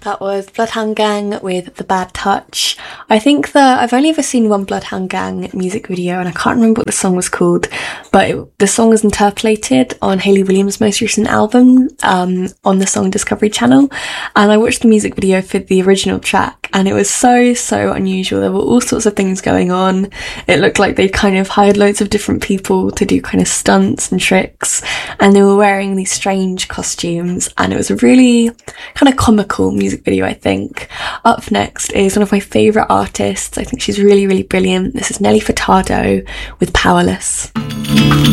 That was Bloodhound Gang with The Bad Touch. I think that I've only ever seen one Bloodhound Gang music video and I can't remember what the song was called, but the song was interpolated on Hayley Williams' most recent album on the Song Discovery Channel, and I watched the music video for the original track and it was so unusual. There were all sorts of things going on. It looked like they kind of hired loads of different people to do kind of stunts and tricks, and they were wearing these strange costumes, and it was a really kind of comical music video, I think. Up next is one of my favourite artists. I think she's really brilliant. This is Nelly Furtado with Powerless.